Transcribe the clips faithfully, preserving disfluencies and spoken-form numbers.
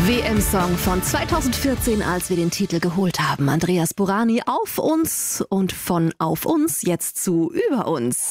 W M-Song von zweitausendvierzehn, als wir den Titel geholt haben. Andreas Burani, Auf uns, und von Auf uns jetzt zu Über uns.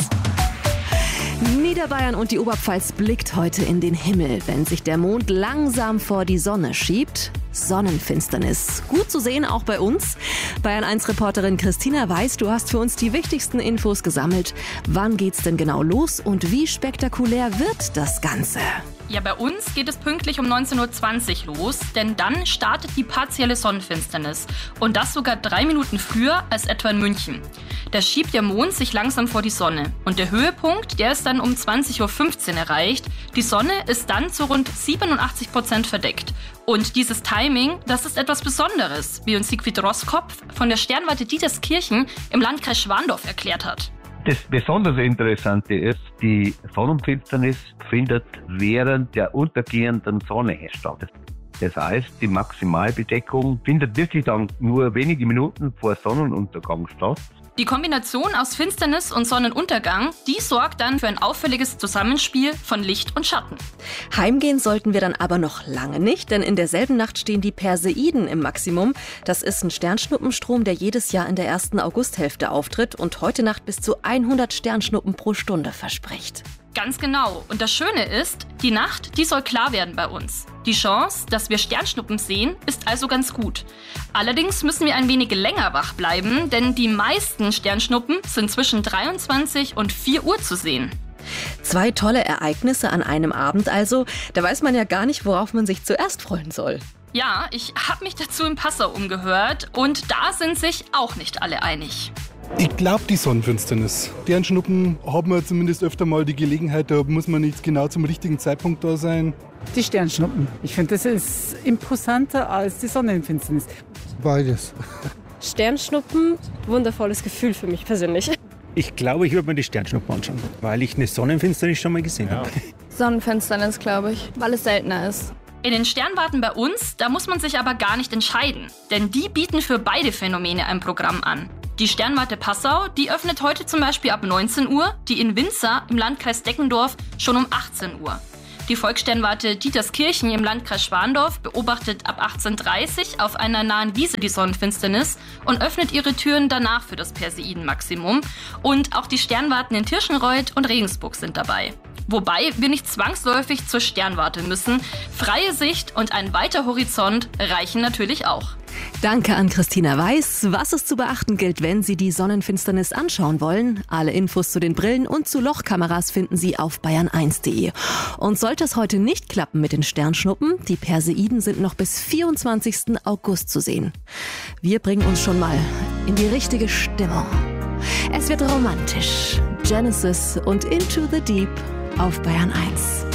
Niederbayern und die Oberpfalz blickt heute in den Himmel, wenn sich der Mond langsam vor die Sonne schiebt. Sonnenfinsternis. Gut zu sehen, auch bei uns. Bayern eins Reporterin Christina Weiß, du hast für uns die wichtigsten Infos gesammelt. Wann geht's denn genau los und wie spektakulär wird das Ganze? Ja, bei uns geht es pünktlich um neunzehn Uhr zwanzig los, denn dann startet die partielle Sonnenfinsternis. Und das sogar drei Minuten früher als etwa in München. Da schiebt der Mond sich langsam vor die Sonne. Und der Höhepunkt, der ist dann um zwanzig Uhr fünfzehn erreicht. Die Sonne ist dann zu rund siebenundachtzig Prozent verdeckt. Und dieses Timing, das ist etwas Besonderes, wie uns Siegfried Roskopf von der Sternwarte Dieterskirchen im Landkreis Schwandorf erklärt hat. Das besonders Interessante ist, die Sonnenfinsternis findet während der untergehenden Sonne statt. Das heißt, die Maximalbedeckung findet wirklich dann nur wenige Minuten vor Sonnenuntergang statt. Die Kombination aus Finsternis und Sonnenuntergang, die sorgt dann für ein auffälliges Zusammenspiel von Licht und Schatten. Heimgehen sollten wir dann aber noch lange nicht, denn in derselben Nacht stehen die Perseiden im Maximum. Das ist ein Sternschnuppenstrom, der jedes Jahr in der ersten Augusthälfte auftritt und heute Nacht bis zu hundert Sternschnuppen pro Stunde verspricht. Ganz genau. Und das Schöne ist, die Nacht, die soll klar werden bei uns. Die Chance, dass wir Sternschnuppen sehen, ist also ganz gut. Allerdings müssen wir ein wenig länger wach bleiben, denn die meisten Sternschnuppen sind zwischen dreiundzwanzig und vier Uhr zu sehen. Zwei tolle Ereignisse an einem Abend also. Da weiß man ja gar nicht, worauf man sich zuerst freuen soll. Ja, ich habe mich dazu in Passau umgehört und da sind sich auch nicht alle einig. Ich glaube, die Sonnenfinsternis. Sternschnuppen haben wir zumindest öfter mal die Gelegenheit, da muss man nicht genau zum richtigen Zeitpunkt da sein. Die Sternschnuppen. Ich finde, das ist imposanter als die Sonnenfinsternis. Beides. Sternschnuppen, wundervolles Gefühl für mich persönlich. Ich glaube, ich würde mir die Sternschnuppen anschauen, weil ich eine Sonnenfinsternis schon mal gesehen habe. Sonnenfinsternis, glaube ich, weil es seltener ist. In den Sternwarten bei uns, da muss man sich aber gar nicht entscheiden, denn die bieten für beide Phänomene ein Programm an. Die Sternwarte Passau, die öffnet heute zum Beispiel ab neunzehn Uhr, die in Winzer im Landkreis Deckendorf schon um achtzehn Uhr. Die Volkssternwarte Dieterskirchen im Landkreis Schwandorf beobachtet ab achtzehn Uhr dreißig auf einer nahen Wiese die Sonnenfinsternis und öffnet ihre Türen danach für das Perseidenmaximum. Und auch die Sternwarten in Tirschenreuth und Regensburg sind dabei. Wobei wir nicht zwangsläufig zur Sternwarte müssen. Freie Sicht und ein weiter Horizont reichen natürlich auch. Danke an Christina Weiß. Was es zu beachten gilt, wenn Sie die Sonnenfinsternis anschauen wollen. Alle Infos zu den Brillen und zu Lochkameras finden Sie auf bayern eins punkt de. Und sollte es heute nicht klappen mit den Sternschnuppen, die Perseiden sind noch bis vierundzwanzigsten August zu sehen. Wir bringen uns schon mal in die richtige Stimmung. Es wird romantisch. Genesis und Into the Deep auf Bayern eins.